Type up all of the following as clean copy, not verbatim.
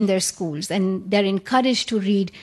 in their schools, and they're encouraged to read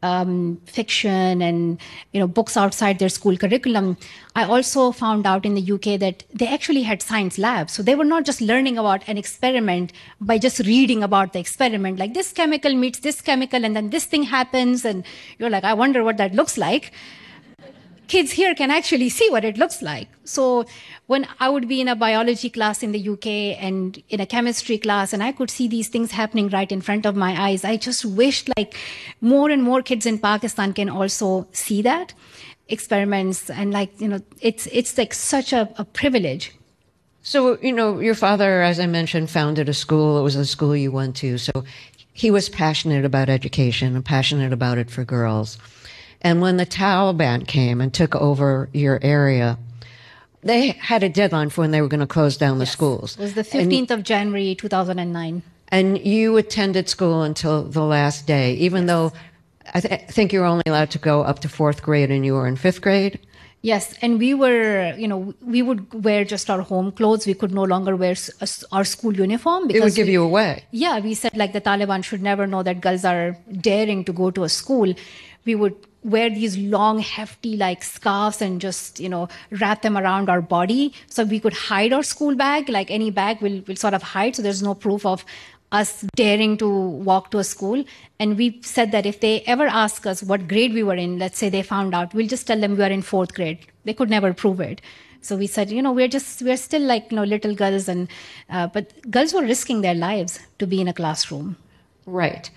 fiction and books outside their school curriculum. I also found out in the UK that they actually had science labs, so they were not just learning about an experiment by just reading about the experiment, like this chemical meets this chemical and then this thing happens, and you're like, I wonder what that looks like. Kids here can actually see what it looks like. So when I would be in a biology class in the UK and in a chemistry class, and I could see these things happening right in front of my eyes, I just wished like more and more kids in Pakistan can also see that experiments. And it's like such a privilege. So, your father, as I mentioned, founded a school. It was a school you went to. So he was passionate about education and passionate about it for girls. And when the Taliban came and took over your area, they had a deadline for when they were going to close down the schools. It was the 15th of January, 2009. And you attended school until the last day, even though I think you were only allowed to go up to 4th grade and you were in 5th grade? Yes, and we were, we would wear just our home clothes. We could no longer wear our school uniform. Because it would give you away. Yeah, we said like the Taliban should never know that girls are daring to go to a school. We would wear these long, hefty like scarves and just, wrap them around our body so we could hide our school bag. Like any bag will sort of hide. So there's no proof of us daring to walk to a school. And we said that if they ever ask us what grade we were in, let's say they found out, we'll just tell them we are in 4th grade. They could never prove it. So we said, we're still like, little girls. But girls were risking their lives to be in a classroom. Right.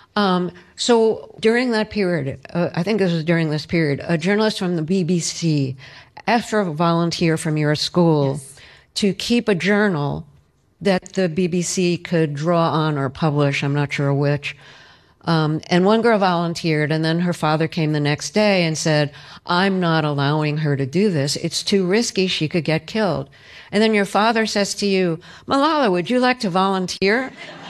So during that period, I think this was during this period, a journalist from the BBC asked for a volunteer from your school to keep a journal that the BBC could draw on or publish. I'm not sure which. And one girl volunteered, and then her father came the next day and said, I'm not allowing her to do this. It's too risky. She could get killed. And then your father says to you, Malala, would you like to volunteer?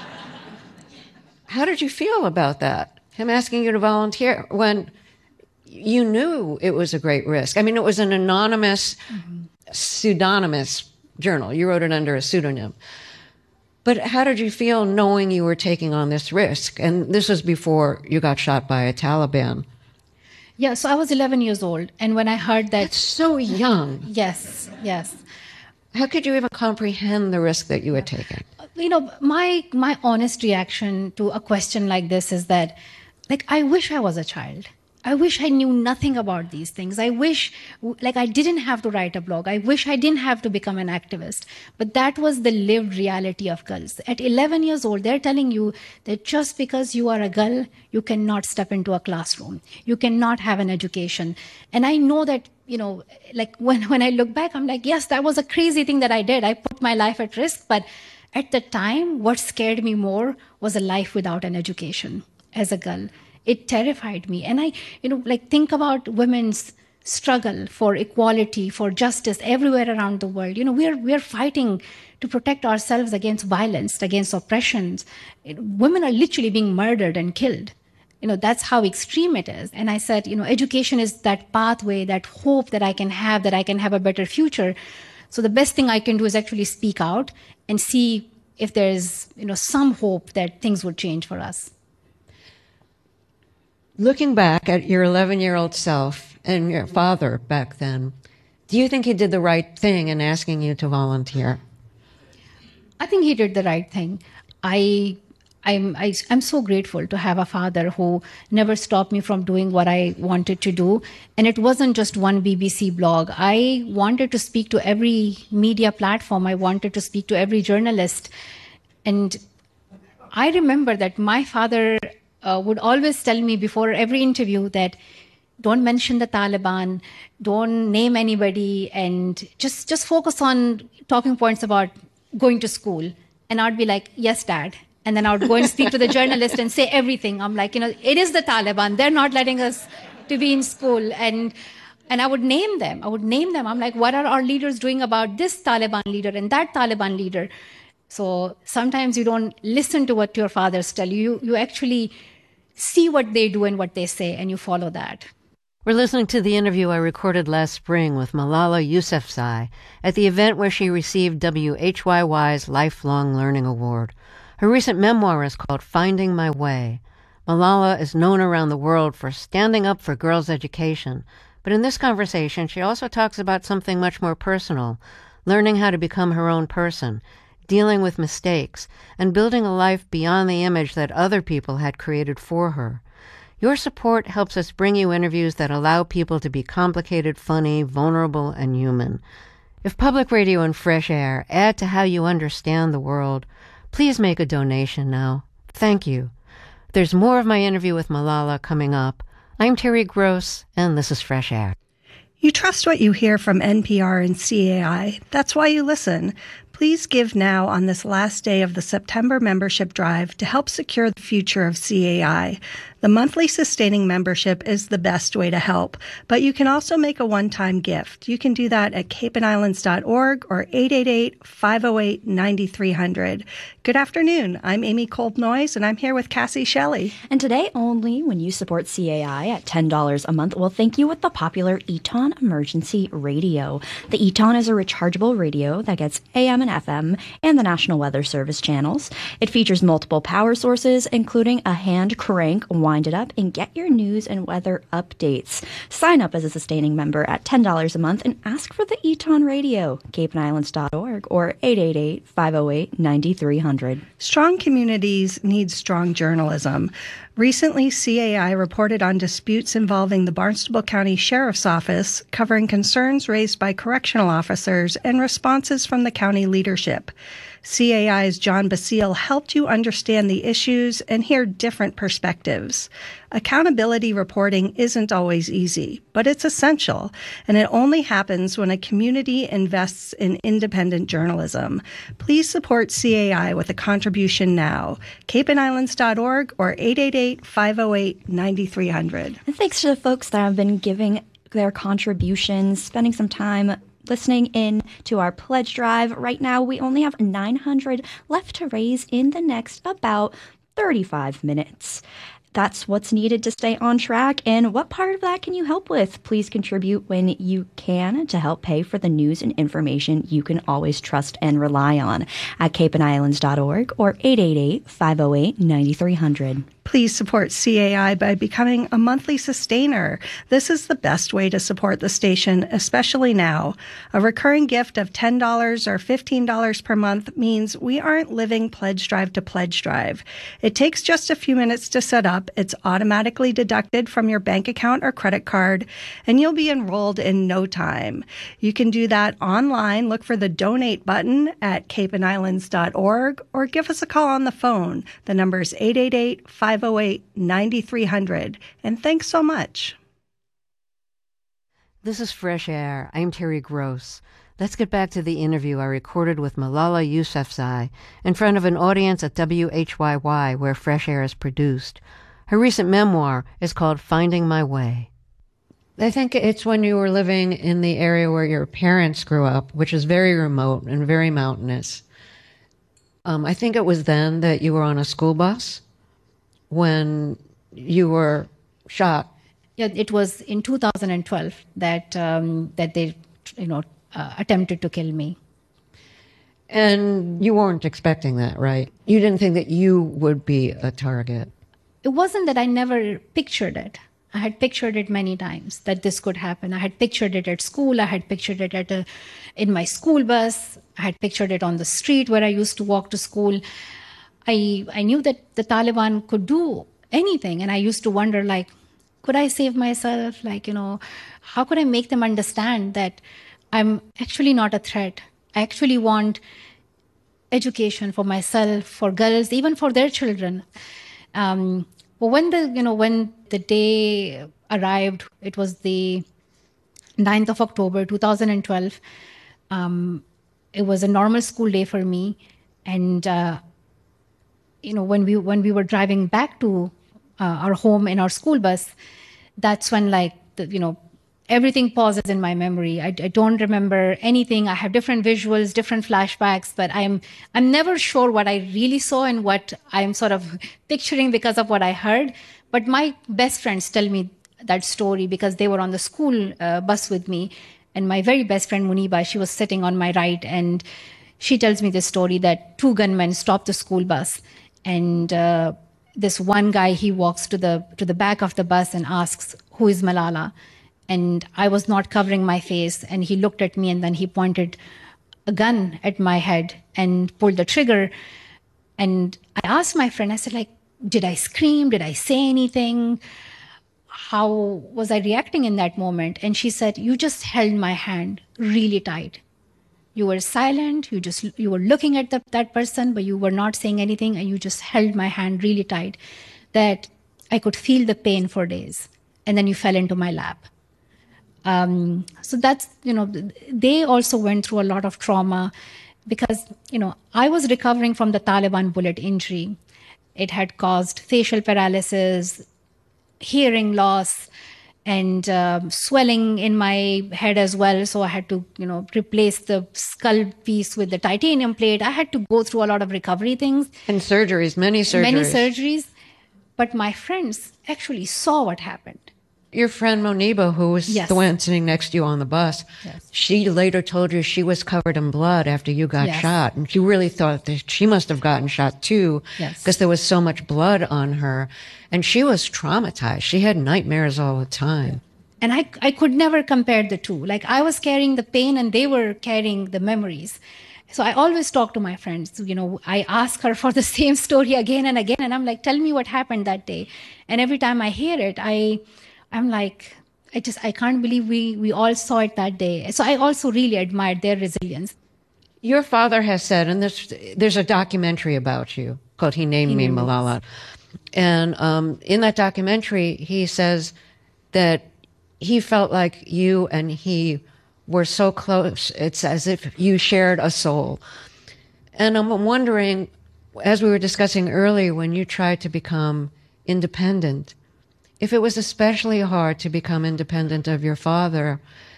How did you feel about that? Him asking you to volunteer when you knew it was a great risk. I mean, it was an anonymous, pseudonymous journal. You wrote it under a pseudonym. But how did you feel knowing you were taking on this risk? And this was before you got shot by a Taliban. Yeah, so I was 11 years old. And when I heard that... That's so young. Yes. How could you even comprehend the risk that you had taken? My honest reaction to a question like this is that, I wish I was a child. I wish I knew nothing about these things. I wish, I didn't have to write a blog. I wish I didn't have to become an activist. But that was the lived reality of girls. At 11 years old, they're telling you that just because you are a girl, you cannot step into a classroom. You cannot have an education. And I know that, when I look back, I'm like, yes, that was a crazy thing that I did. I put my life at risk. But at the time, what scared me more was a life without an education as a girl. It terrified me. And I, think about women's struggle for equality, for justice everywhere around the world. We're fighting to protect ourselves against violence, against oppressions. Women are literally being murdered and killed. That's how extreme it is. And I said, education is that pathway, that hope that I can have a better future. So the best thing I can do is actually speak out and see if there's, some hope that things would change for us. Looking back at your 11-year-old self and your father back then, do you think he did the right thing in asking you to volunteer? I think he did the right thing. I'm so grateful to have a father who never stopped me from doing what I wanted to do. And it wasn't just one BBC blog. I wanted to speak to every media platform. I wanted to speak to every journalist. And I remember that my father would always tell me before every interview that don't mention the Taliban, don't name anybody, and just focus on talking points about going to school. And I'd be like, yes, Dad. And then I would go and speak to the journalist and say everything. I'm like, it is the Taliban. They're not letting us to be in school. And I would name them. I'm like, what are our leaders doing about this Taliban leader and that Taliban leader? So sometimes you don't listen to what your fathers tell you. You actually see what they do and what they say, and you follow that. We're listening to the interview I recorded last spring with Malala Yousafzai at the event where she received WHYY's Lifelong Learning Award. Her Her recent memoir is called Finding My Way. Malala is known around the world for standing up for girls' education, but in this conversation, she also talks about something much more personal, learning how to become her own person, dealing with mistakes, and building a life beyond the image that other people had created for her. Your support helps us bring you interviews that allow people to be complicated, funny, vulnerable, and human. If public radio and fresh air add to how you understand the world, please make a donation now. Thank you. There's more of my interview with Malala coming up. I'm Terry Gross, and this is Fresh Air. You trust what you hear from NPR and CAI. That's why you listen. Please give now on this last day of the September membership drive to help secure the future of CAI. The monthly sustaining membership is the best way to help, but you can also make a one-time gift. You can do that at capeandislands.org or 888-508-9300. Good afternoon. I'm Amy Kolb-Noyes, and I'm here with Cassie Shelley. And today only, when you support CAI at $10 a month, we'll thank you with the popular Eton Emergency Radio. The Eton is a rechargeable radio that gets AM and FM and the National Weather Service channels. It features multiple power sources, including a hand crank, wind it up, and get your news and weather updates. Sign up as a sustaining member at $10 a month and ask for the Eton Radio, capeandislands.org or 888-508-9300. Strong communities need strong journalism. Recently, CAI reported on disputes involving the Barnstable County Sheriff's Office, covering concerns raised by correctional officers and responses from the county leadership. CAI's John Basile helped you understand the issues and hear different perspectives. Accountability reporting isn't always easy, but it's essential, and it only happens when a community invests in independent journalism. Please support CAI with a contribution now. capeandislands.org or 888-508-9300. And thanks to the folks that have been giving their contributions, spending some time listening in to our pledge drive. Right now, we only have $900 left to raise in the next about 35 minutes. That's what's needed to stay on track. And what part of that can you help with? Please contribute when you can to help pay for the news and information you can always trust and rely on at capeandislands.org or 888-508-9300. Please support CAI by becoming a monthly sustainer. This is the best way to support the station, especially now. A recurring gift of $10 or $15 per month means we aren't living pledge drive to pledge drive. It takes just a few minutes to set up. It's automatically deducted from your bank account or credit card, and you'll be enrolled in no time. You can do that online. Look for the donate button at capeandislands.org or give us a call on the phone. The number is 888-508-9300. And thanks so much. This is Fresh Air. I'm Terry Gross. Let's get back to the interview I recorded with Malala Yousafzai in front of an audience at WHYY, where Fresh Air is produced. Her recent memoir is called Finding My Way. I think it's when you were living in the area where your parents grew up, which is very remote and very mountainous. I think it was then that you were on a school bus when you were shot. Yeah, it was in 2012 that they, attempted to kill me. And you weren't expecting that, right? You didn't think that you would be a target. It wasn't that I never pictured it. I had pictured it many times that this could happen. I had pictured it at school. I had pictured it in my school bus. I had pictured it on the street where I used to walk to school. I knew that the Taliban could do anything. And I used to wonder, could I save myself? How could I make them understand that I'm actually not a threat? I actually want education for myself, for girls, even for their children. But when the day arrived, it was the 9th of October, 2012. It was a normal school day for me. And, when we were driving back to our home in our school bus, that's when everything pauses in my memory. I don't remember anything. I have different visuals, different flashbacks, but I'm never sure what I really saw and what I'm sort of picturing because of what I heard. But my best friends tell me that story because they were on the school bus with me. And my very best friend, Muniba, she was sitting on my right, and she tells me this story that two gunmen stopped the school bus, and this one guy, he walks to the back of the bus and asks, "Who is Malala?" And I was not covering my face, and he looked at me, and then he pointed a gun at my head and pulled the trigger. And I asked my friend, I said, like, did I scream? Did I say anything? How was I reacting in that moment? And she said, you just held my hand really tight. You were silent. You were looking at that person, but you were not saying anything. And you just held my hand really tight that I could feel the pain for days. And then you fell into my lap. So that's, they also went through a lot of trauma because, I was recovering from the Taliban bullet injury. It had caused facial paralysis, hearing loss, and swelling in my head as well. So I had to, replace the skull piece with the titanium plate. I had to go through a lot of recovery things. And surgeries, many surgeries. But my friends actually saw what happened. Your friend Moniba, who was Yes. the one sitting next to you on the bus, Yes. she later told you she was covered in blood after you got Yes. shot. And she really thought that she must have gotten shot too, Yes. because there was so much blood on her. And she was traumatized. She had nightmares all the time. And I could never compare the two. Like I was carrying the pain and they were carrying the memories. So I always talk to my friends. I ask her for the same story again and again. And I'm like, tell me what happened that day. And every time I hear it, I'm like, I can't believe we all saw it that day. So I also really admired their resilience. Your father has said, and there's a documentary about you called He Named Me Malala. And in that documentary, he says that he felt like you and he were so close. It's as if you shared a soul. And I'm wondering, as we were discussing earlier, when you tried to become independent, if it was especially hard to become independent of your father,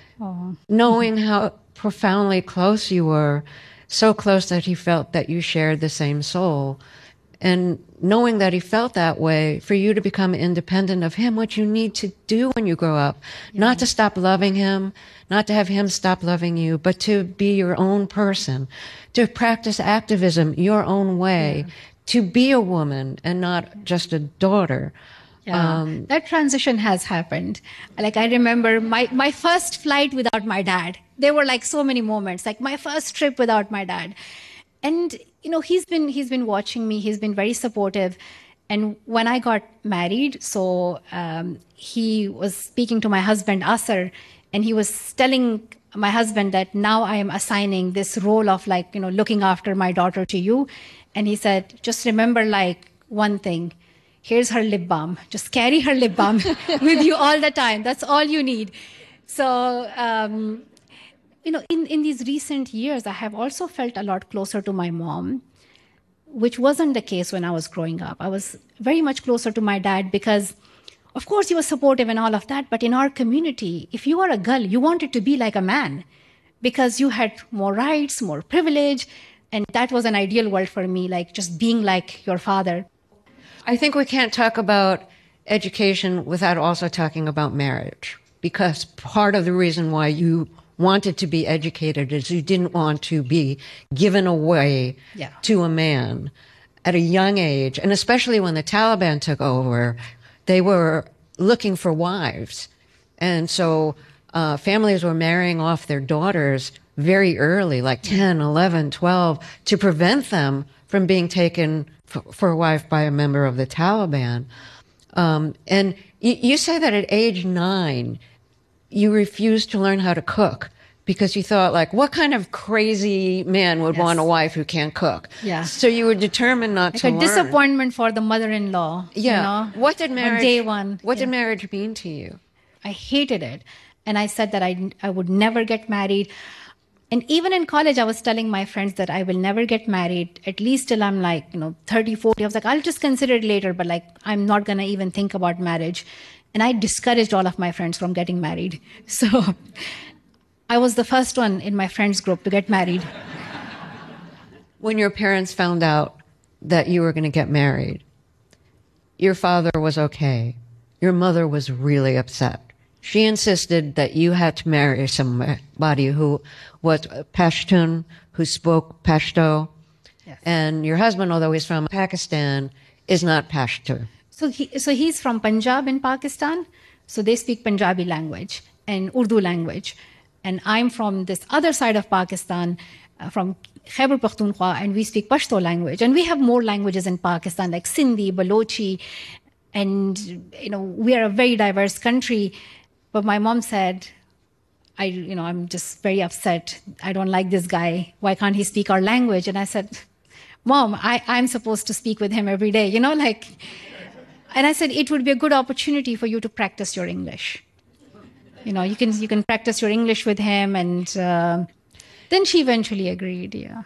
knowing how profoundly close you were, so close that he felt that you shared the same soul, and knowing that he felt that way, for you to become independent of him, what you need to do when you grow up, not to stop loving him, not to have him stop loving you, but to be your own person, to practice activism your own way, to be a woman and not just a daughter. Yeah, that transition has happened. Like I remember my first flight without my dad. There were like so many moments, like my first trip without my dad. And he's been watching me. He's been very supportive. And when I got married, so he was speaking to my husband Asar, and he was telling my husband that now I am assigning this role of looking after my daughter to you. And he said, just remember one thing. Here's her lip balm. Just carry her lip balm with you all the time. That's all you need. So, in these recent years, I have also felt a lot closer to my mom, which wasn't the case when I was growing up. I was very much closer to my dad because, of course, he was supportive and all of that. But in our community, if you are a girl, you wanted to be like a man because you had more rights, more privilege. And that was an ideal world for me, like just being like your father. I think we can't talk about education without also talking about marriage, because part of the reason why you wanted to be educated is you didn't want to be given away to a man at a young age. And especially when the Taliban took over, they were looking for wives. And so families were marrying off their daughters very early, like 10, 11, 12, to prevent them from being taken for a wife by a member of the Taliban. And you say that at age 9, you refused to learn how to cook because you thought, what kind of crazy man would want a wife who can't cook? Yeah. So you were determined not to learn. Like a disappointment for the mother-in-law. Yeah. What did marriage, on day one. What did marriage mean to you? I hated it. And I said that I would never get married. And even in college, I was telling my friends that I will never get married, at least till I'm 30, 40. I was like, I'll just consider it later, but I'm not going to even think about marriage. And I discouraged all of my friends from getting married. So I was the first one in my friends group to get married. When your parents found out that you were going to get married, your father was okay. Your mother was really upset. she insisted that you had to marry somebody who was Pashtun, who spoke Pashto. Yes. And your husband, although he's from Pakistan, is not Pashto. So he's from Punjab in Pakistan. So they speak Punjabi language and Urdu language. And I'm from this other side of Pakistan, from Khyber Pakhtunkhwa, and we speak Pashto language. And we have more languages in Pakistan, like Sindhi, Balochi. And, we are a very diverse country. But my mom said, I'm just very upset. I don't like this guy. Why can't he speak our language? And I said, Mom, I'm supposed to speak with him every day, And I said, it would be a good opportunity for you to practice your English. You can practice your English with him. And then she eventually agreed, yeah.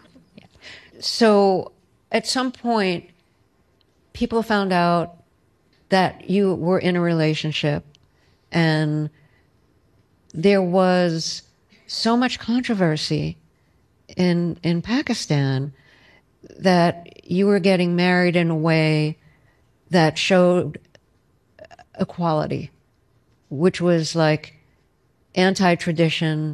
So at some point, people found out that you were in a relationship, and there was so much controversy in Pakistan that you were getting married in a way that showed equality, which was like anti-tradition,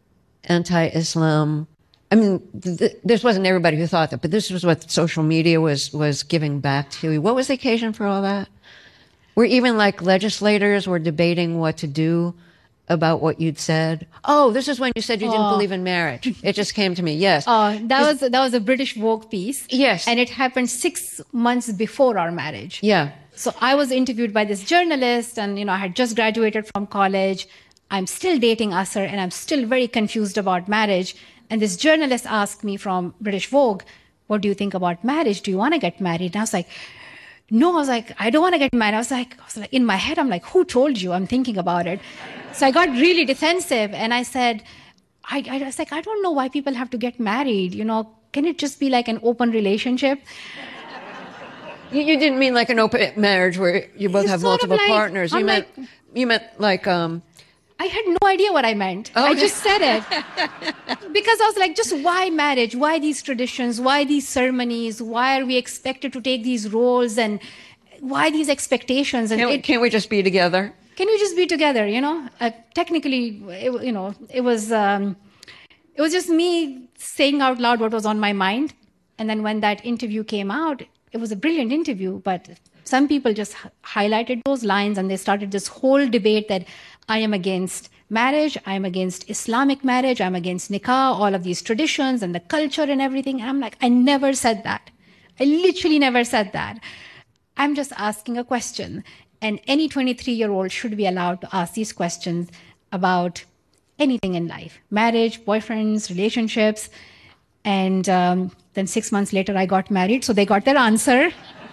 anti-Islam. I mean, this wasn't everybody who thought that, but this was what social media was giving back to you. What was the occasion for all that? Where even like legislators were debating what to do about what you'd said. Oh, this is when you said you didn't believe in marriage. It just came to me. Yes. That was a British Vogue piece. Yes. And it happened 6 months before our marriage. Yeah. So I was interviewed by this journalist, and I had just graduated from college. I'm still dating Asar, and I'm still very confused about marriage. And this journalist asked me from British Vogue, what do you think about marriage? Do you want to get married? And I was like, no, I don't want to get married. I was like, in my head, I'm like, who told you? I'm thinking about it. So I got really defensive, and I said, I was like, I don't know why people have to get married. Can it just be like an open relationship? You didn't mean like an open marriage where you both have multiple partners. You meant like I had no idea what I meant. Okay. I just said it. Because I was like, just why marriage? Why these traditions? Why these ceremonies? Why are we expected to take these roles? And why these expectations? And can't we just be together? Can we just be together? Technically, it was just me saying out loud what was on my mind. And then when that interview came out, it was a brilliant interview, but some people just highlighted those lines, and they started this whole debate that I am against marriage, I'm against Islamic marriage, I'm against nikah, all of these traditions and the culture and everything. And I'm like, I never said that. I literally never said that. I'm just asking a question. And any 23-year-old should be allowed to ask these questions about anything in life, marriage, boyfriends, relationships. And then 6 months later, I got married. So they got their answer.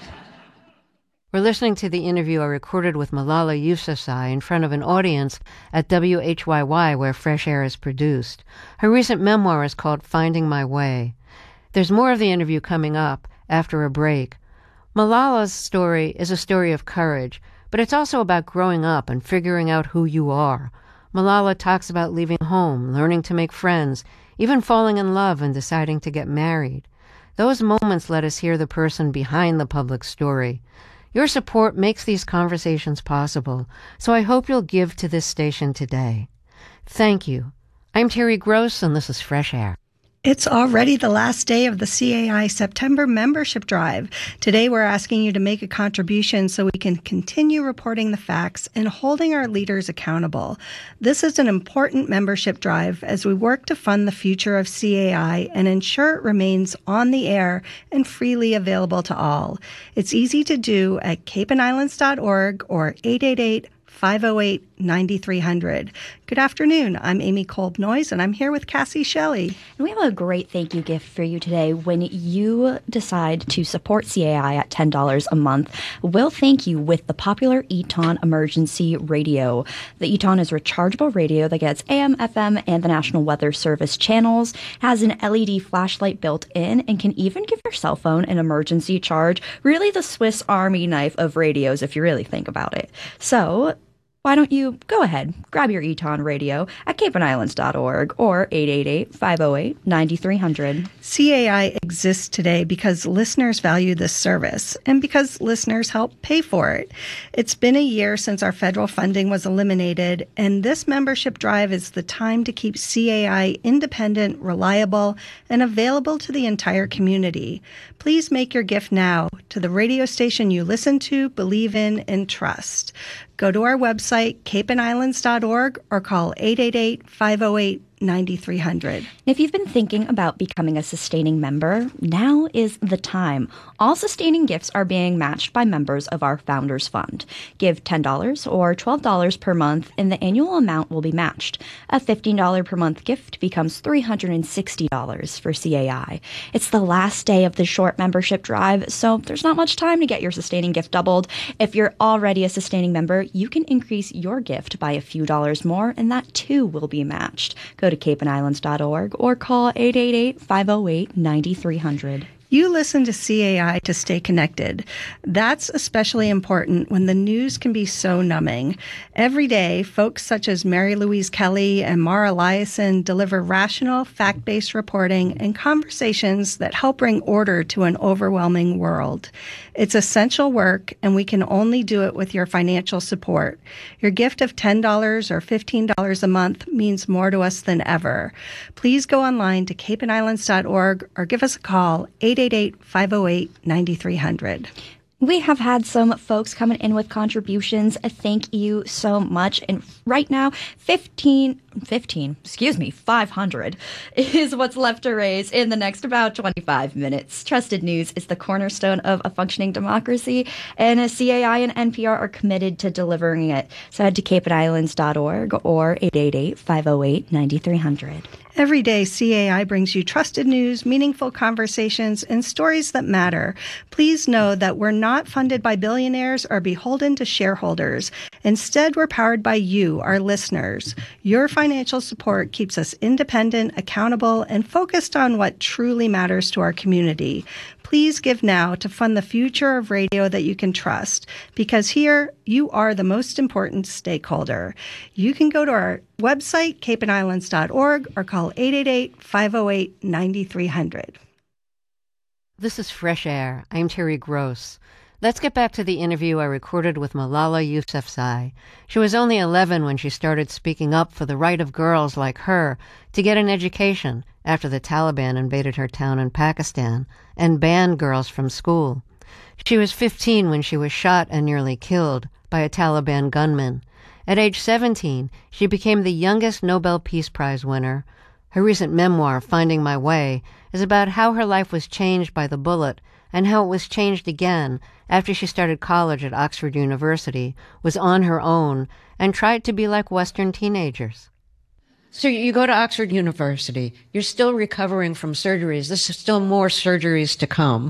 We're listening to the interview I recorded with Malala Yousafzai in front of an audience at WHYY, where Fresh Air is produced. Her recent memoir is called Finding My Way. There's more of the interview coming up after a break. Malala's story is a story of courage, but it's also about growing up and figuring out who you are. Malala talks about leaving home, learning to make friends, even falling in love and deciding to get married. Those moments let us hear the person behind the public story. Your support makes these conversations possible, so I hope you'll give to this station today. Thank you. I'm Terry Gross, and this is Fresh Air. It's already the last day of the CAI September membership drive. Today, we're asking you to make a contribution so we can continue reporting the facts and holding our leaders accountable. This is an important membership drive as we work to fund the future of CAI and ensure it remains on the air and freely available to all. It's easy to do at capeandislands.org or 888-508-9300. Good afternoon. I'm Amy Kolb-Noyes, and I'm here with Cassie Shelley. And we have a great thank you gift for you today. When you decide to support CAI at $10 a month, we'll thank you with the popular Eton Emergency Radio. The Eton is a rechargeable radio that gets AM, FM, and the National Weather Service channels, has an LED flashlight built in, and can even give your cell phone an emergency charge. Really the Swiss Army knife of radios, if you really think about it. So why don't you go ahead, grab your Eton radio at capeandislands.org or 888-508-9300. CAI exists today because listeners value this service and because listeners help pay for it. It's been a year since our federal funding was eliminated, and this membership drive is the time to keep CAI independent, reliable, and available to the entire community. Please make your gift now to the radio station you listen to, believe in, and trust. Go to our website, capeandislands.org, or call 888-508-9300. If you've been thinking about becoming a sustaining member, now is the time. All sustaining gifts are being matched by members of our Founders Fund. Give $10 or $12 per month, and the annual amount will be matched. A $15 per month gift becomes $360 for CAI. It's the last day of the short membership drive, so there's not much time to get your sustaining gift doubled. If you're already a sustaining member, you can increase your gift by a few dollars more, and that too will be matched. Go to capeandislands.org or call 888-508-9300. You listen to CAI to stay connected. That's especially important when the news can be so numbing. Every day, folks such as Mary Louise Kelly and Mara Eliason deliver rational, fact-based reporting and conversations that help bring order to an overwhelming world. It's essential work, and we can only do it with your financial support. Your gift of $10 or $15 a month means more to us than ever. Please go online to capeandislands.org or give us a call, 888-508-9300. We have had some folks coming in with contributions. Thank you so much. And right now, 500 is what's left to raise in the next about 25 minutes. Trusted News is the cornerstone of a functioning democracy, and CAI and NPR are committed to delivering it. So head to capeandislands.org or 888-508-9300. Every day, CAI brings you trusted news, meaningful conversations, and stories that matter. Please know that we're not funded by billionaires or beholden to shareholders. Instead, we're powered by you, our listeners. Your financial support keeps us independent, accountable, and focused on what truly matters to our community. Please give now to fund the future of radio that you can trust, because here you are the most important stakeholder. You can go to our website, capeandislands.org, or call 888-508-9300. This is Fresh Air. I'm Terry Gross. Let's get back to the interview I recorded with Malala Yousafzai. She was only 11 when she started speaking up for the right of girls like her to get an education after the Taliban invaded her town in Pakistan and banned girls from school. She was 15 when she was shot and nearly killed by a Taliban gunman. At age 17, she became the youngest Nobel Peace Prize winner. Her recent memoir, Finding My Way, is about how her life was changed by the bullet and how it was changed again after she started college at Oxford University, was on her own, and tried to be like Western teenagers. So you go to Oxford University. You're still recovering from surgeries. There's still more surgeries to come.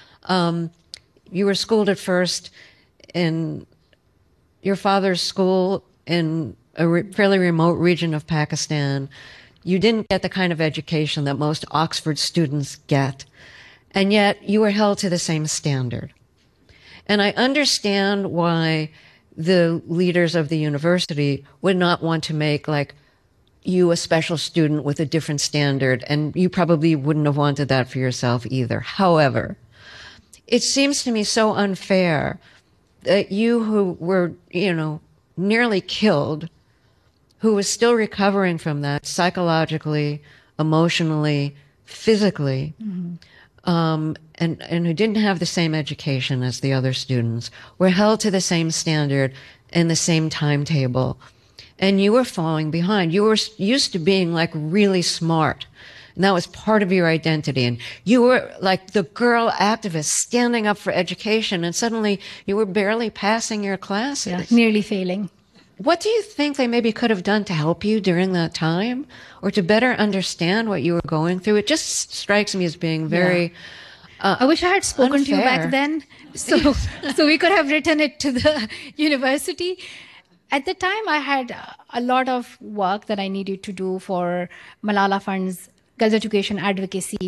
You were schooled at first in your father's school in a fairly remote region of Pakistan. You didn't get the kind of education that most Oxford students get, and yet you were held to the same standard. And I understand why the leaders of the university would not want to make, like, you a special student with a different standard, and you probably wouldn't have wanted that for yourself either. However, it seems to me so unfair that you, who were, nearly killed, who was still recovering from that psychologically, emotionally, physically, and who didn't have the same education as the other students, were held to the same standard and the same timetable. And you were falling behind. You were used to being, like, really smart. And that was part of your identity. And you were like the girl activist standing up for education, and suddenly you were barely passing your classes. Yeah, nearly failing. What do you think they maybe could have done to help you during that time, or to better understand what you were going through? It just strikes me as being very I wish I had spoken to you unfair. back then, so we could have written it to the university. At the time, I had a lot of work that I needed to do for Malala Fund's girls' education advocacy.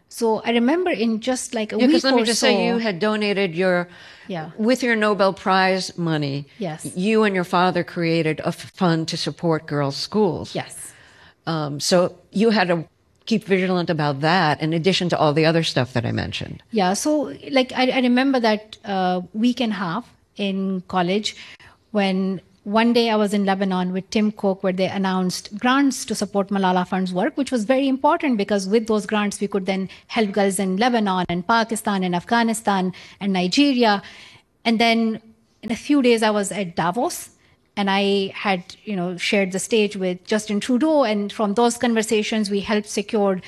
So I remember in just like a week or so. Because let me just say, you had donated with your Nobel Prize money. Yes. You and your father created a fund to support girls' schools. Yes. So you had to keep vigilant about that in addition to all the other stuff that I mentioned. Yeah. So like I remember that week and a half in college when one day I was in Lebanon with Tim Cook, where they announced grants to support Malala Fund's work, which was very important because with those grants, we could then help girls in Lebanon and Pakistan and Afghanistan and Nigeria. And then in a few days, I was at Davos and I had, shared the stage with Justin Trudeau. And from those conversations, we helped secure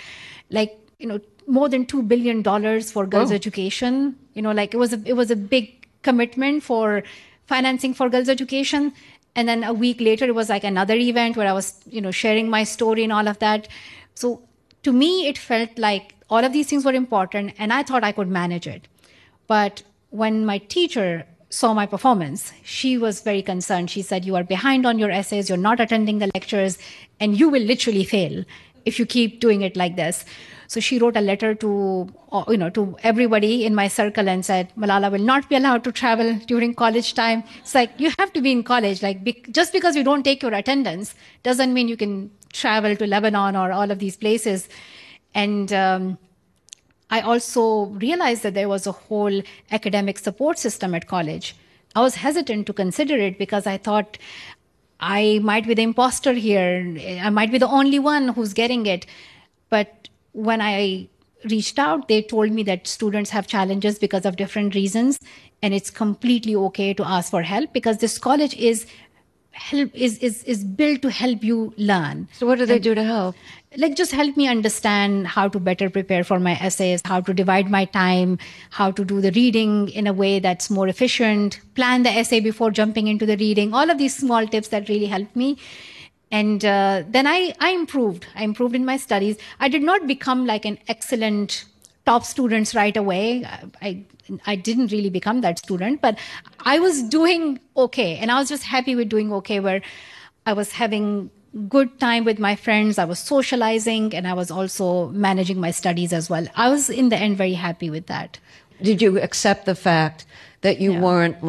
more than $2 billion for girls' education. It was a big commitment for financing for girls' education. And then a week later, it was like another event where I was, sharing my story and all of that. So to me, it felt like all of these things were important and I thought I could manage it. But when my teacher saw my performance, she was very concerned. She said, you are behind on your essays, you're not attending the lectures, and you will literally fail if you keep doing it like this. So she wrote a letter to everybody in my circle and said, Malala will not be allowed to travel during college time. It's like, you have to be in college. Just because you don't take your attendance doesn't mean you can travel to Lebanon or all of these places. And I also realized that there was a whole academic support system at college. I was hesitant to consider it because I thought I might be the imposter here. I might be the only one who's getting it. But when I reached out, they told me that students have challenges because of different reasons, and it's completely okay to ask for help because this college is built to help you learn. So what do they do to help? Just help me understand how to better prepare for my essays, how to divide my time, how to do the reading in a way that's more efficient, plan the essay before jumping into the reading, all of these small tips that really helped me. And then I improved. I improved in my studies. I did not become like an excellent top student right away. I didn't really become that student, but I was doing okay. And I was just happy with doing okay, where I was having good time with my friends. I was socializing and I was also managing my studies as well. I was in the end very happy with that. Did you accept the fact that you weren't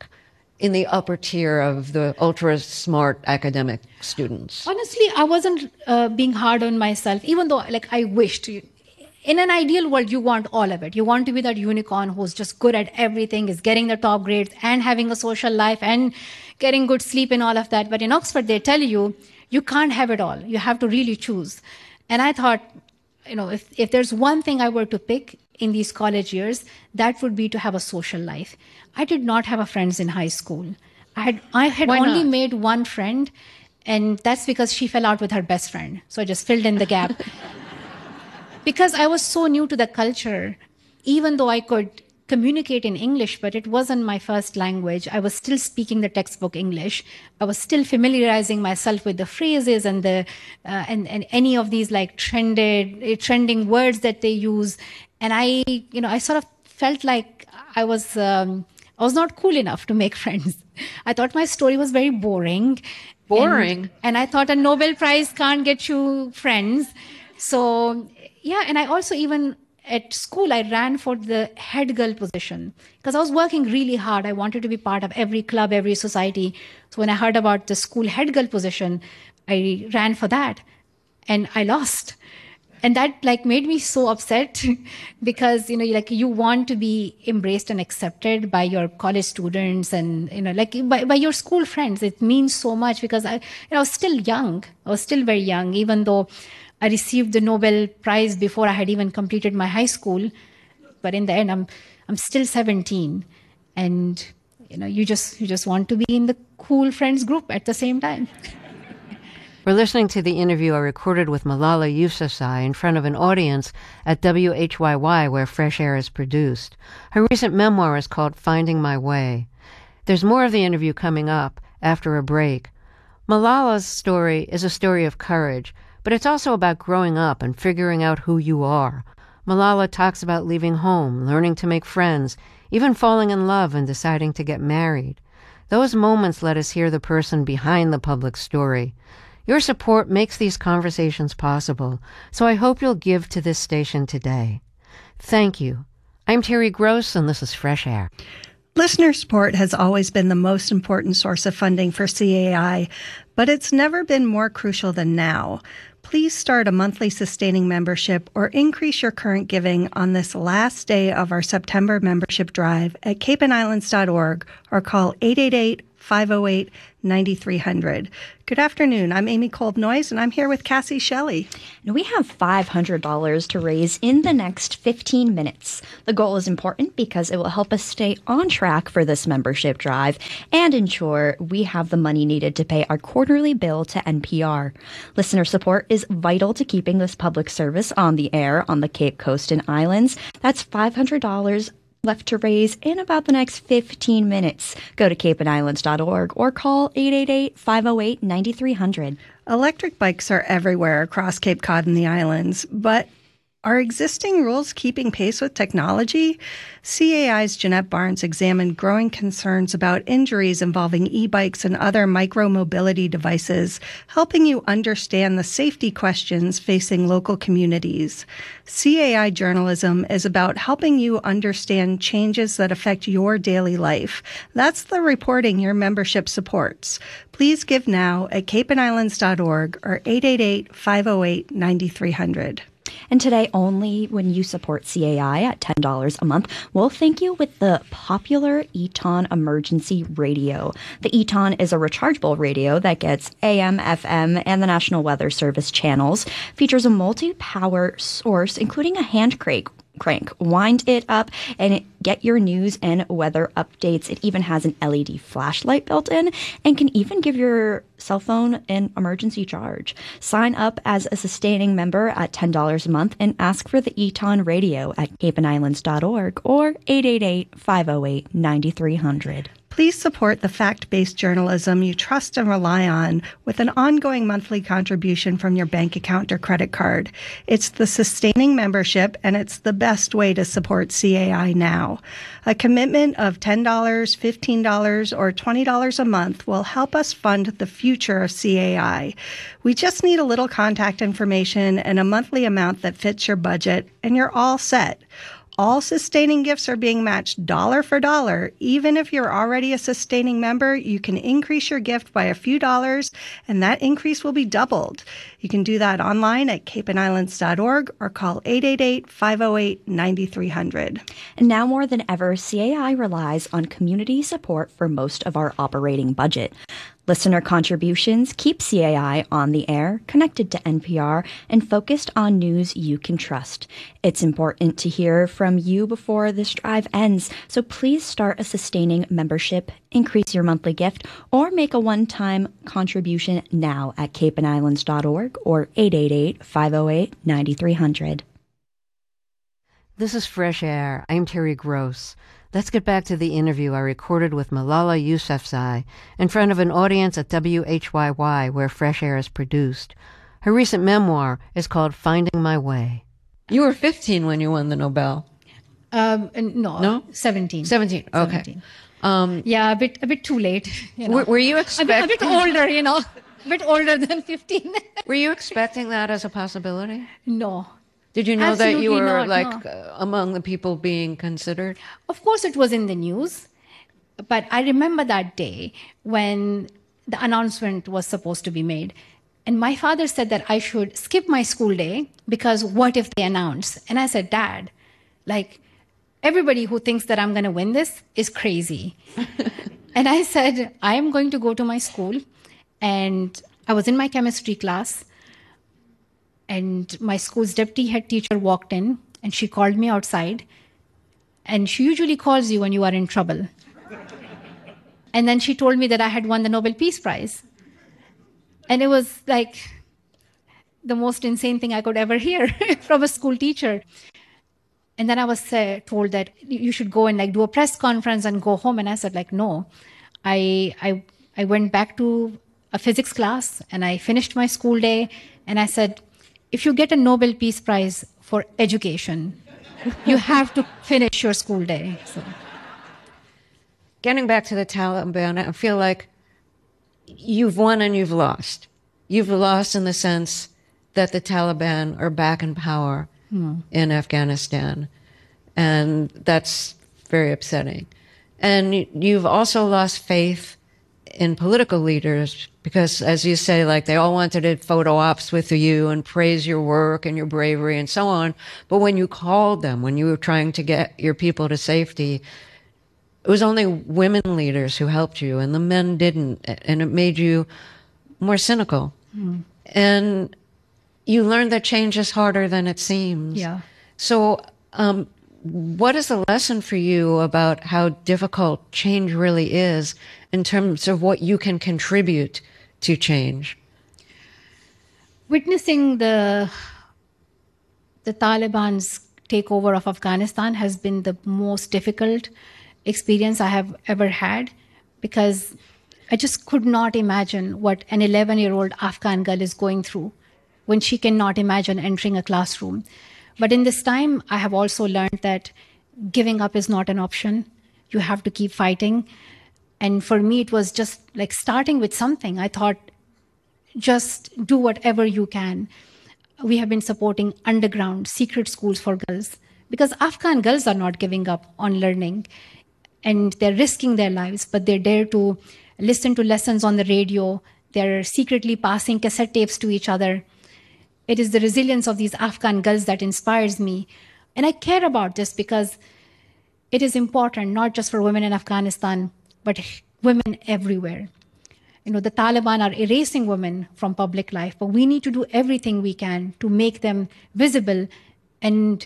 in the upper tier of the ultra smart academic students? Honestly, I wasn't being hard on myself, even though I wished. In an ideal world, you want all of it. You want to be that unicorn who's just good at everything, is getting the top grades and having a social life and getting good sleep and all of that. But in Oxford, they tell you, you can't have it all. You have to really choose. And I thought, if there's one thing I were to pick in these college years, that would be to have a social life. I did not have a friends in high school. I had only made one friend, and that's because she fell out with her best friend. So I just filled in the gap. Because I was so new to the culture, even though I could communicate in English, but it wasn't my first language. I was still speaking the textbook English. I was still familiarizing myself with the phrases and and any of these trending words that they use. And I sort of felt like I was not cool enough to make friends. I thought my story was very boring. Boring? And I thought a Nobel Prize can't get you friends. So, yeah, and I also even at school, I ran for the head girl position because I was working really hard. I wanted to be part of every club, every society. So when I heard about the school head girl position, I ran for that and I lost. And that made me so upset because, you want to be embraced and accepted by your college students and, by your school friends. It means so much because I was still young. I was still very young, even though I received the Nobel Prize before I had even completed my high school. But in the end, I'm still 17. And, you just want to be in the cool friends group at the same time. We're listening to the interview I recorded with Malala Yousafzai in front of an audience at WHYY, where Fresh Air is produced. Her recent memoir is called Finding My Way. There's more of the interview coming up after a break. Malala's story is a story of courage, but it's also about growing up and figuring out who you are. Malala talks about leaving home, learning to make friends, even falling in love and deciding to get married. Those moments let us hear the person behind the public story. Your support makes these conversations possible, so I hope you'll give to this station today. Thank you. I'm Terry Gross, and this is Fresh Air. Listener support has always been the most important source of funding for CAI, but it's never been more crucial than now. Please start a monthly sustaining membership or increase your current giving on this last day of our September membership drive at capeandislands.org or call 888-508-9300. Good afternoon. I'm Amy Kolb-Noyes, and I'm here with Cassie Shelley. And we have $500 to raise in the next 15 minutes. The goal is important because it will help us stay on track for this membership drive and ensure we have the money needed to pay our quarterly bill to NPR. Listener support is vital to keeping this public service on the air on the Cape Coast and Islands. That's $500 left to raise in about the next 15 minutes. Go to capeandislands.org or call 888-508-9300. Electric bikes are everywhere across Cape Cod and the islands, but are existing rules keeping pace with technology? CAI's Jeanette Barnes examined growing concerns about injuries involving e-bikes and other micro-mobility devices, helping you understand the safety questions facing local communities. CAI journalism is about helping you understand changes that affect your daily life. That's the reporting your membership supports. Please give now at capeandislands.org or 888-508-9300. And today, only when you support CAI at $10 a month, we'll thank you with the popular Eton Emergency Radio. The Eton is a rechargeable radio that gets AM, FM, and the National Weather Service channels, features a multi-power source, including a hand crank. Wind it up and get your news and weather updates. It even has an LED flashlight built in and can even give your cell phone an emergency charge. Sign up as a sustaining member at $10 a month and ask for the Eton Radio at capeandislands.org or 888-508-9300. Please support the fact-based journalism you trust and rely on with an ongoing monthly contribution from your bank account or credit card. It's the sustaining membership, and it's the best way to support CAI now. A commitment of $10, $15, or $20 a month will help us fund the future of CAI. We just need a little contact information and a monthly amount that fits your budget, and you're all set. All sustaining gifts are being matched dollar for dollar. Even if you're already a sustaining member, you can increase your gift by a few dollars, and that increase will be doubled. You can do that online at capeandislands.org or call 888-508-9300. And now more than ever, CAI relies on community support for most of our operating budget. Listener contributions keep CAI on the air, connected to NPR, and focused on news you can trust. It's important to hear from you before this drive ends, so please start a sustaining membership, increase your monthly gift, or make a one-time contribution now at capeandislands.org or 888-508-9300. This is Fresh Air. I'm Terry Gross. Let's get back to the interview I recorded with Malala Yousafzai in front of an audience at WHYY, where Fresh Air is produced. Her recent memoir is called Finding My Way. You were 15 when you won the Nobel. No? 17. 17, okay. 17. Yeah, a bit too late. Were you expecting... A bit older, a bit older than 15. Were you expecting that as a possibility? No. Did you know Absolutely that you were not, among the people being considered? Of course, it was in the news, but I remember that day when the announcement was supposed to be made. And my father said that I should skip my school day because what if they announce? And I said, Dad, everybody who thinks that I'm going to win this is crazy. And I said, I am going to go to my school. And I was in my chemistry class. And my school's deputy head teacher walked in and she called me outside. And she usually calls you when you are in trouble. And then she told me that I had won the Nobel Peace Prize. And it was like the most insane thing I could ever hear from a school teacher. And then I was told that you should go and do a press conference and go home. And I said no. I went back to a physics class and I finished my school day. And I said, if you get a Nobel Peace Prize for education, you have to finish your school day. So. Getting back to the Taliban, I feel like you've won and you've lost. you've lost in the sense that the Taliban are back in power in Afghanistan. And that's very upsetting. And you've also lost faith in political leaders because, as you say, like they all wanted to photo ops with you and praise your work and your bravery and so on. But when you called them, when you were trying to get your people to safety, it was only women leaders who helped you and the men didn't. And it made you more cynical. And you learned that change is harder than it seems. Yeah. So, what is the lesson for you about how difficult change really is in terms of what you can contribute to change? Witnessing the Taliban's takeover of Afghanistan has been the most difficult experience I have ever had, because I just could not imagine what an 11-year-old Afghan girl is going through when she cannot imagine entering a classroom. But in this time, I have also learned that giving up is not an option. You have to keep fighting. And for me, it was just like starting with something. I thought, just do whatever you can. We have been supporting underground secret schools for girls because Afghan girls are not giving up on learning and they're risking their lives, but they dare to listen to lessons on the radio. They're secretly passing cassette tapes to each other. It is the resilience of these Afghan girls that inspires me. And I care about this because it is important, not just for women in Afghanistan, but women everywhere. You know, the Taliban are erasing women from public life, but we need to do everything we can to make them visible and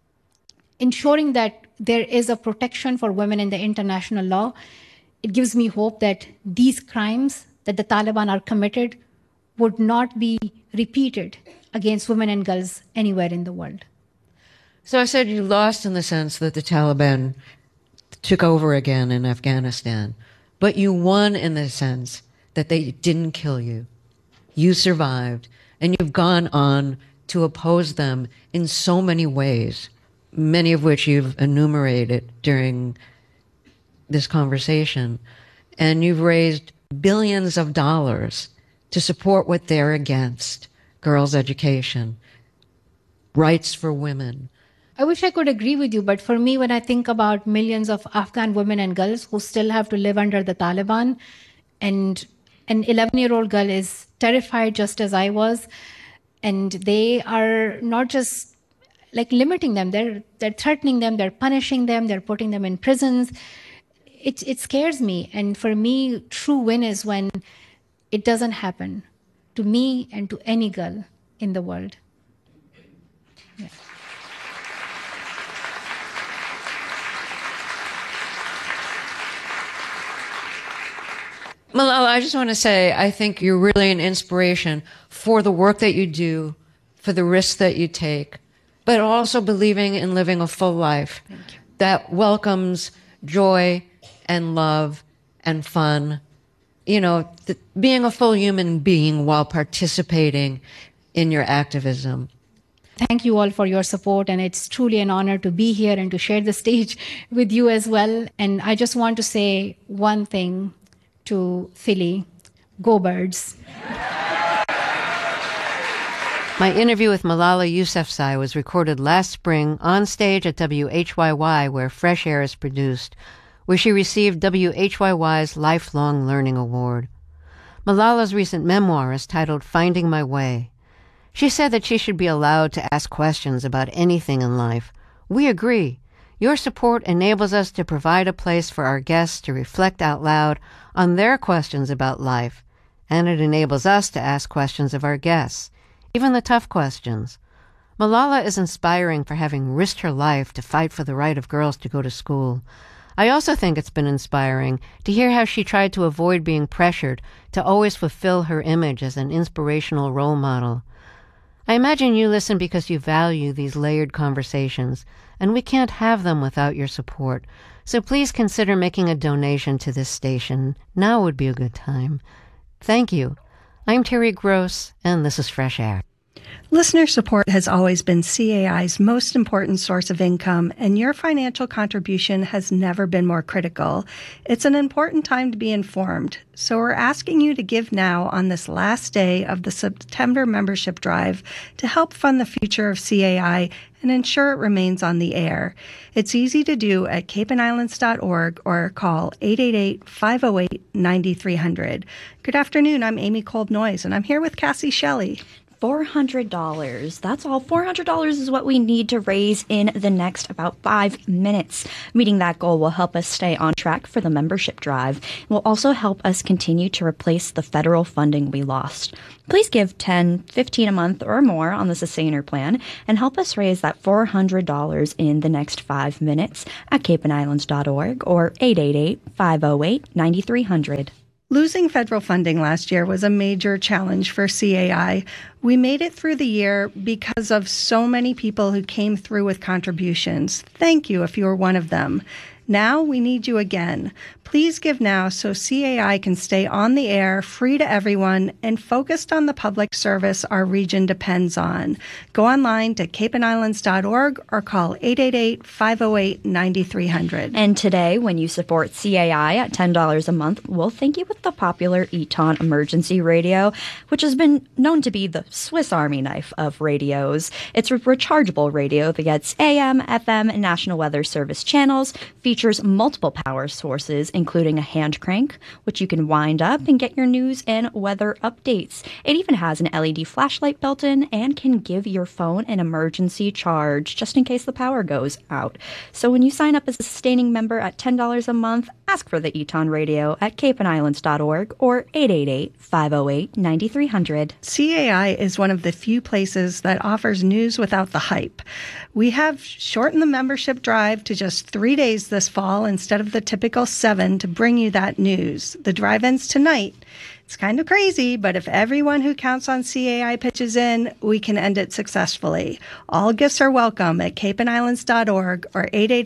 ensuring that there is a protection for women in the international law. It gives me hope that these crimes that the Taliban are committed would not be repeated against women and girls anywhere in the world. So I said you lost in the sense that the Taliban took over again in Afghanistan, but you won in the sense that they didn't kill you. You survived, and you've gone on to oppose them in so many ways, many of which you've enumerated during this conversation. And you've raised billions of dollars to support what they're against: girls' education, rights for women. I wish I could agree with you, but for me, when I think about millions of Afghan women and girls who still have to live under the Taliban, and an 11-year-old girl is terrified just as I was, and they are not just like limiting them, they're threatening them, they're punishing them, they're putting them in prisons. It scares me. And for me, true win is when it doesn't happen to me and to any girl in the world. Yeah. Malala, I just want to say, I think you're really an inspiration for the work that you do, for the risks that you take, but also believing in living a full life that welcomes joy and love and fun. You know, being a full human being while participating in your activism. Thank you all for your support, and it's truly an honor to be here and to share the stage with you as well. And I just want to say one thing to Philly: go Birds. My interview with Malala Yousafzai was recorded last spring on stage at WHYY, where Fresh Air is produced, where she received WHYY's Lifelong Learning Award. Malala's recent memoir is titled Finding My Way. She said that she should be allowed to ask questions about anything in life. We agree. Your support enables us to provide a place for our guests to reflect out loud on their questions about life, and it enables us to ask questions of our guests, even the tough questions. Malala is inspiring for having risked her life to fight for the right of girls to go to school. I also think it's been inspiring to hear how she tried to avoid being pressured to always fulfill her image as an inspirational role model. I imagine you listen because you value these layered conversations, and we can't have them without your support. So please consider making a donation to this station. Now would be a good time. Thank you. I'm Terry Gross, and this is Fresh Air. Listener support has always been CAI's most important source of income, and your financial contribution has never been more critical. It's an important time to be informed, so we're asking you to give now on this last day of the September membership drive to help fund the future of CAI and ensure it remains on the air. It's easy to do at capeandislands.org or call 888-508-9300. Good afternoon, I'm Amy Kolb-Noyes, and I'm here with Cassie Shelley. $400. That's all. $400 is what we need to raise in the next about 5 minutes. Meeting that goal will help us stay on track for the membership drive. It will also help us continue to replace the federal funding we lost. Please give $10, $15 a month or more on the Sustainer plan and help us raise that $400 in the next 5 minutes at capeandislands.org or 888-508-9300. Losing federal funding last year was a major challenge for CAI. We made it through the year because of so many people who came through with contributions. Thank you if you were one of them. Now we need you again. Please give now so CAI can stay on the air, free to everyone, and focused on the public service our region depends on. Go online to capeandislands.org or call 888-508-9300. And today, when you support CAI at $10 a month, we'll thank you with the popular Eton Emergency Radio, which has been known to be the Swiss Army knife of radios. It's a rechargeable radio that gets AM, FM, and National Weather Service channels, features multiple power sources, including a hand crank, which you can wind up and get your news and weather updates. It even has an LED flashlight built in and can give your phone an emergency charge just in case the power goes out. So when you sign up as a sustaining member at $10 a month, ask for the Eton Radio at capeandislands.org or 888-508-9300. CAI is one of the few places that offers news without the hype. We have shortened the membership drive to just 3 days this fall instead of the typical 7 to bring you that news. The drive ends tonight. It's kind of crazy, but if everyone who counts on CAI pitches in, we can end it successfully. All gifts are welcome at capeandislands.org or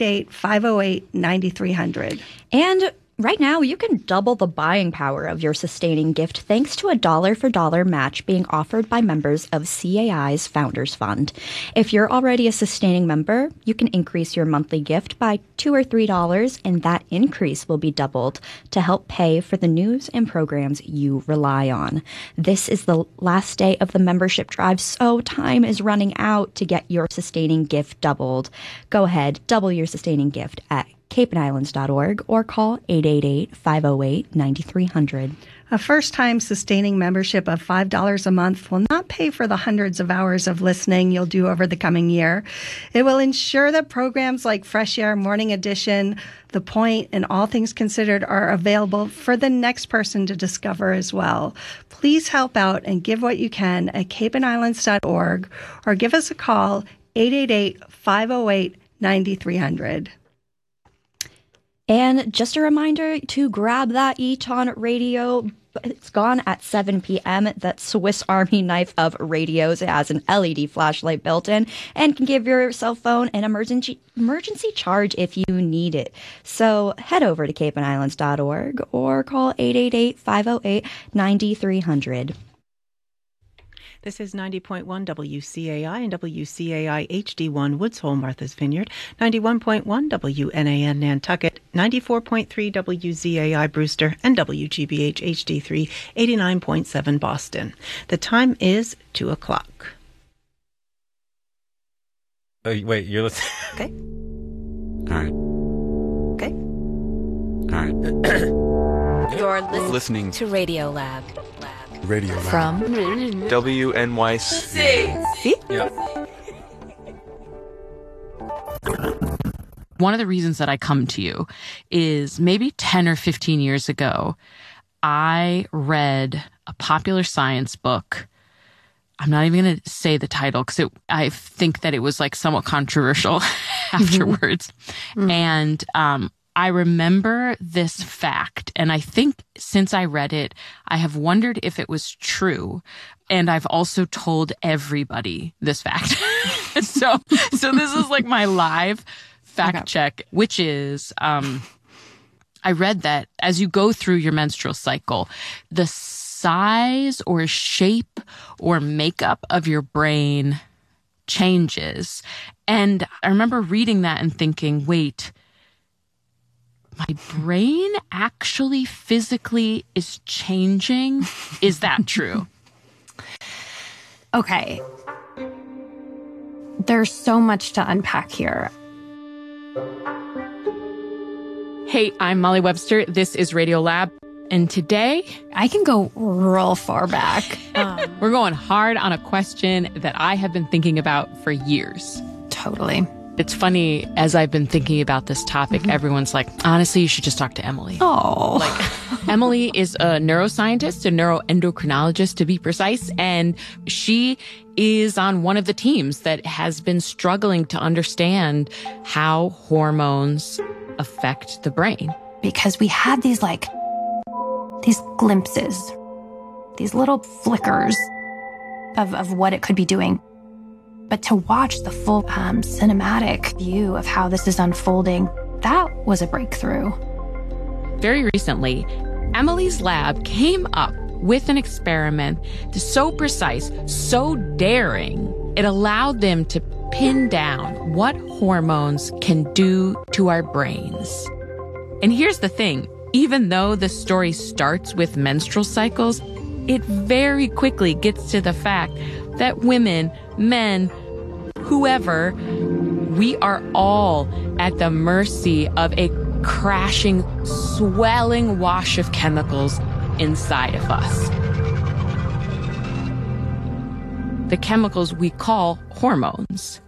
888-508-9300. And right now, you can double the buying power of your sustaining gift thanks to a dollar-for-dollar match being offered by members of CAI's Founders Fund. If you're already a sustaining member, you can increase your monthly gift by $2 or $3, and that increase will be doubled to help pay for the news and programs you rely on. This is the last day of the membership drive, so time is running out to get your sustaining gift doubled. Go ahead, double your sustaining gift at capeandislands.org or call 888-508-9300. A first-time sustaining membership of $5 a month will not pay for the hundreds of hours of listening you'll do over the coming year. It will ensure that programs like Fresh Air Morning Edition, The Point, and All Things Considered are available for the next person to discover as well. Please help out and give what you can at capeandislands.org or give us a call, 888-508-9300. And just a reminder to grab that Eton Radio. It's gone at 7 p.m. That Swiss Army knife of radios. It has an LED flashlight built in and can give your cell phone an emergency charge if you need it. So head over to capeandislands.org or call 888-508-9300. This is 90.1 WCAI and WCAI HD1 Woods Hole, Martha's Vineyard, 91.1 WNAN Nantucket, 94.3 WZAI Brewster, and WGBH HD3 89.7 Boston. The time is 2 o'clock. Wait, you're listening? Okay. All right. Okay. All right. You're Listening to Radio Lab. Radio Lab. From WNYC. Yeah. One of the reasons that I come to you is maybe 10 or 15 years ago, I read a popular science book. I'm not even going to say the title because I think that it was like somewhat controversial afterwards. And I remember this fact, and I think since I read it, I have wondered if it was true. And I've also told everybody this fact. So this is like my live fact check, which is, I read that as you go through your menstrual cycle, the size or shape or makeup of your brain changes. And I remember reading that and thinking, wait, my brain actually physically is changing? Is that true? Okay. There's so much to unpack here. Hey, I'm Molly Webster. This is Radio Lab. And today, I can go real far back. we're going hard on a question that I have been thinking about for years. Totally. It's funny, as I've been thinking about this topic, everyone's like, honestly, you should just talk to Emily. Oh. Like, Emily is a neuroscientist, a neuroendocrinologist to be precise, and she is on one of the teams that has been struggling to understand how hormones affect the brain. Because we had these glimpses, these little flickers of what it could be doing. But to watch the full cinematic view of how this is unfolding, that was a breakthrough. Very recently, Emily's lab came up with an experiment that's so precise, so daring, it allowed them to pin down what hormones can do to our brains. And here's the thing, even though the story starts with menstrual cycles, it very quickly gets to the fact that women, men, whoever, we are all at the mercy of a crashing, swelling wash of chemicals inside of us. The chemicals we call hormones.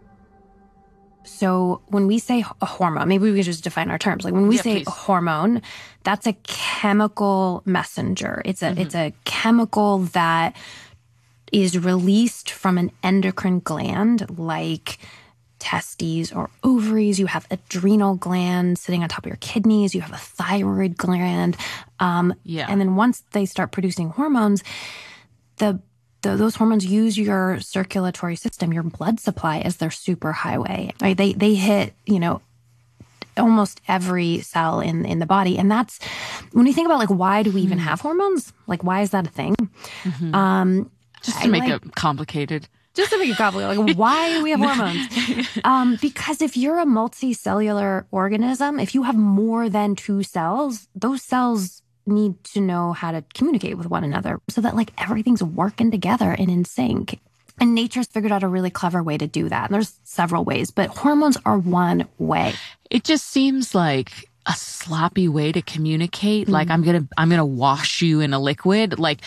So when we say a hormone, maybe we could just define our terms. Like when we say please. a hormone, that's a chemical messenger. It's a chemical that is released from an endocrine gland like testes or ovaries. You have adrenal glands sitting on top of your kidneys. You have a thyroid gland. And then once they start producing hormones, those hormones use your circulatory system, your blood supply as their superhighway. Right? They hit, almost every cell in the body. And that's, when you think about why do we even have hormones? Why is that a thing? Just to make it complicated. Just to make it complicated. Why do we have hormones? Because if you're a multicellular organism, if you have more than two cells, those cells need to know how to communicate with one another so that everything's working together and in sync. And nature's figured out a really clever way to do that. And there's several ways, but hormones are one way. It just seems like a sloppy way to communicate. Like I'm gonna wash you in a liquid, like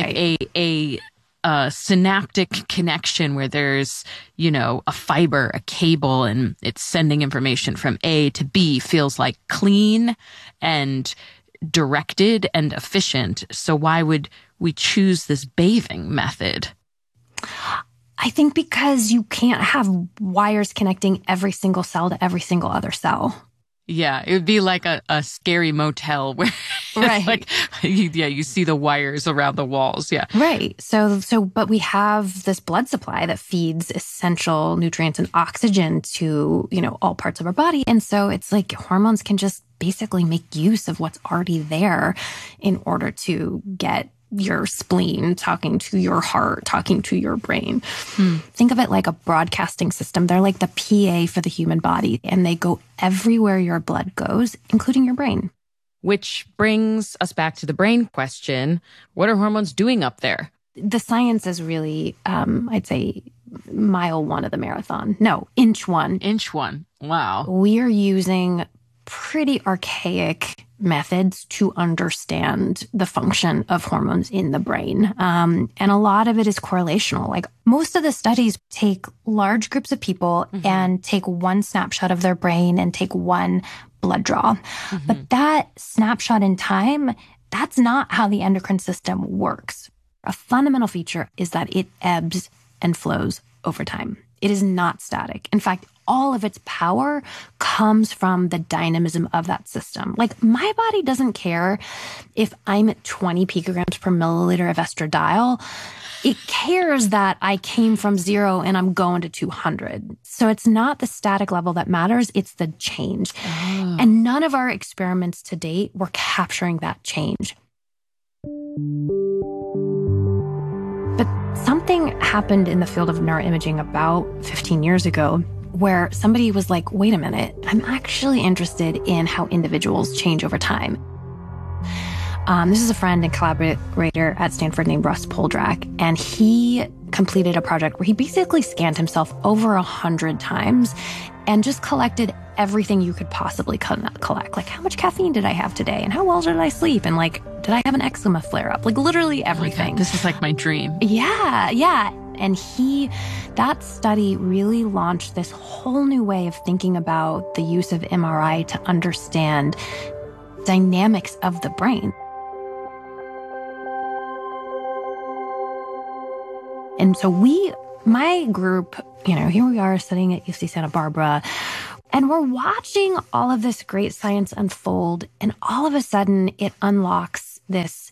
a synaptic connection where there's, a fiber, a cable, and it's sending information from A to B feels like clean and directed and efficient. So why would we choose this bathing method? I think because you can't have wires connecting every single cell to every single other cell. Yeah, it would be like a scary motel where right. You see the wires around the walls. Yeah. Right. So but we have this blood supply that feeds essential nutrients and oxygen to, all parts of our body. And so it's like hormones can just basically make use of what's already there in order to get your spleen talking to your heart, talking to your brain. Think of it like a broadcasting system. They're like the PA for the human body, and they go everywhere your blood goes, including your brain. Which brings us back to the brain question. What are hormones doing up there? The science is really, I'd say, mile one of the marathon. No, inch one. Inch one. Wow. We are using pretty archaic methods to understand the function of hormones in the brain. And a lot of it is correlational. Most of the studies take large groups of people and take one snapshot of their brain and take one blood draw. But that snapshot in time, that's not how the endocrine system works. A fundamental feature is that it ebbs and flows over time. It is not static. In fact, all of its power comes from the dynamism of that system. My body doesn't care if I'm at 20 picograms per milliliter of estradiol. It cares that I came from 0 and I'm going to 200. So it's not the static level that matters, it's the change. And none of our experiments to date were capturing that change. something happened in the field of neuroimaging about 15 years ago where somebody was like, wait a minute, I'm actually interested in how individuals change over time. This is a friend and collaborator at Stanford named Russ Poldrack, and he completed a project where he basically scanned himself over 100 times and just collected everything you could possibly collect. Like, how much caffeine did I have today? And how well did I sleep? And like, did I have an eczema flare up? Like literally everything. Oh my God, this is like my dream. Yeah. And that study really launched this whole new way of thinking about the use of MRI to understand dynamics of the brain. And so my group, here we are sitting at UC Santa Barbara, and we're watching all of this great science unfold. And all of a sudden it unlocks this,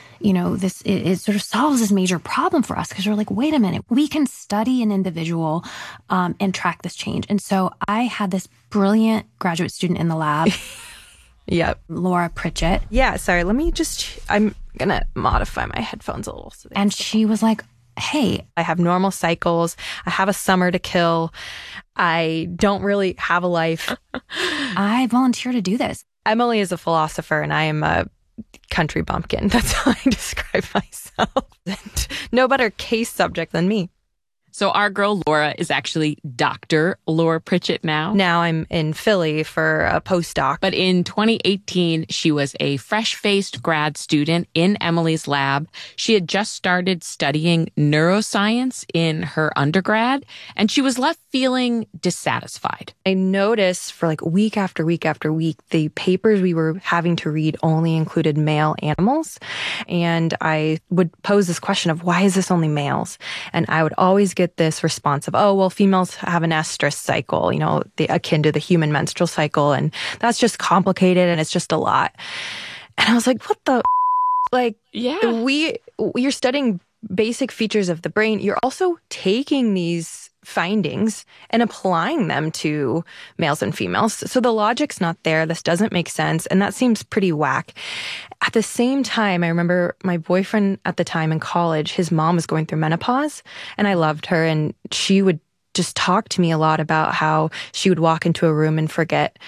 it sort of solves this major problem for us, because we're like, wait a minute, we can study an individual and track this change. And so I had this brilliant graduate student in the lab. Yep. Laura Pritchett. Yeah, sorry, I'm going to modify my headphones a little. And she was like, hey, I have normal cycles. I have a summer to kill. I don't really have a life. I volunteer to do this. Emily is a philosopher and I am a country bumpkin. That's how I describe myself. And no better case subject than me. So our girl Laura is actually Dr. Laura Pritchett now. Now I'm in Philly for a postdoc. But in 2018, she was a fresh-faced grad student in Emily's lab. She had just started studying neuroscience in her undergrad, and she was left feeling dissatisfied. I noticed for like week after week after week, the papers we were having to read only included male animals. And I would pose this question of, why is this only males? And I would always get this response of, oh, well, females have an estrus cycle, akin to the human menstrual cycle. And that's just complicated and it's just a lot. And I was like, what the yeah, you're studying basic features of the brain. You're also taking these findings and applying them to males and females. So the logic's not there. This doesn't make sense. And that seems pretty whack. At the same time, I remember my boyfriend at the time in college, his mom was going through menopause and I loved her. And she would just talk to me a lot about how she would walk into a room and forget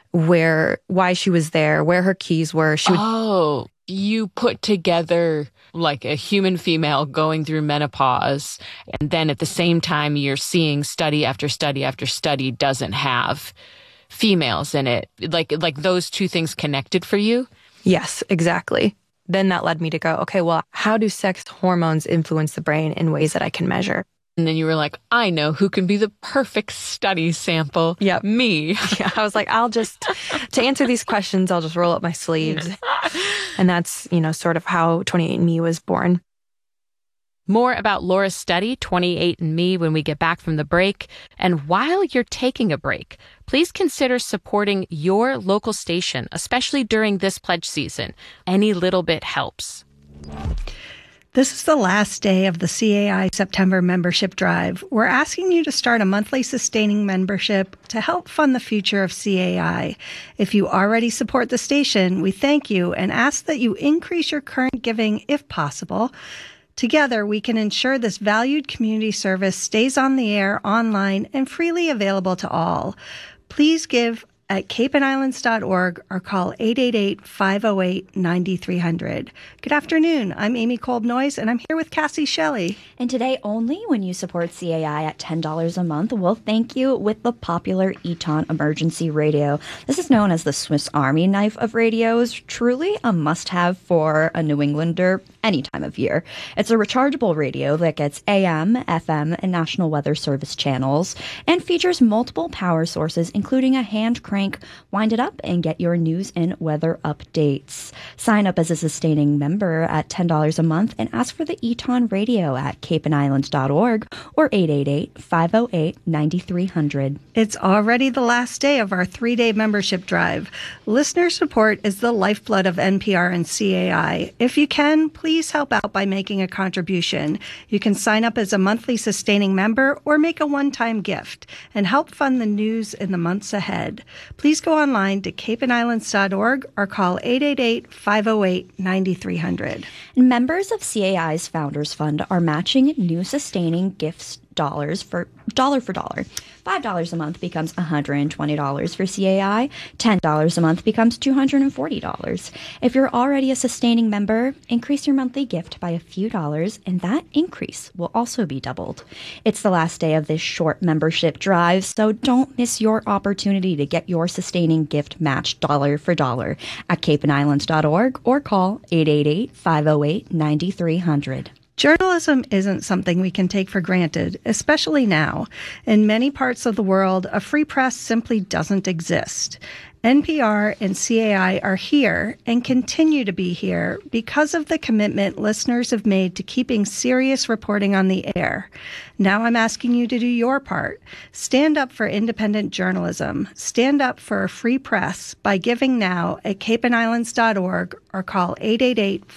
why she was there, where her keys were. You put together like a human female going through menopause, and then at the same time you're seeing study after study after study doesn't have females in it. Like those two things connected for you? Yes, exactly. Then that led me to go, okay, well, how do sex hormones influence the brain in ways that I can measure? And then you were like, I know who can be the perfect study sample. Yep. Me. Yeah, I was like, to answer these questions, I'll just roll up my sleeves. And that's, sort of how 28andMe was born. More about Laura's study, 28andMe, when we get back from the break. And while you're taking a break, please consider supporting your local station, especially during this pledge season. Any little bit helps. This is the last day of the CAI September membership drive. We're asking you to start a monthly sustaining membership to help fund the future of CAI. If you already support the station, we thank you and ask that you increase your current giving if possible. Together, we can ensure this valued community service stays on the air, online, and freely available to all. Please give at capeandislands.org or call 888-508-9300. Good afternoon. I'm Amy Kolb-Noyes, and I'm here with Cassie Shelley. And today only, when you support CAI at $10 a month, we'll thank you with the popular Eton Emergency Radio. This is known as the Swiss Army knife of radios, truly a must-have for a New Englander any time of year. It's a rechargeable radio that gets AM, FM, and National Weather Service channels and features multiple power sources, including a hand crank. Wind it up and get your news and weather updates. Sign up as a sustaining member at $10 a month and ask for the Eton Radio at capeandislands.org or 888-508-9300. It's already the last day of our 3-day membership drive. Listener support is the lifeblood of NPR and CAI. If you can, please help out by making a contribution. You can sign up as a monthly sustaining member or make a one-time gift and help fund the news in the months ahead. Please go online to capeandislands.org or call 888-508-9300. Members of CAI's Founders Fund are matching new sustaining gifts dollar for dollar. $5 a month becomes $120 for CAI. $10 a month becomes $240. If you're already a sustaining member, increase your monthly gift by a few dollars, and that increase will also be doubled. It's the last day of this short membership drive, so don't miss your opportunity to get your sustaining gift matched dollar for dollar at capeandislands.org or call 888-508-9300. Journalism isn't something we can take for granted, especially now. In many parts of the world, a free press simply doesn't exist. NPR and CAI are here and continue to be here because of the commitment listeners have made to keeping serious reporting on the air. Now I'm asking you to do your part. Stand up for independent journalism. Stand up for a free press by giving now at capeandislands.org or call 888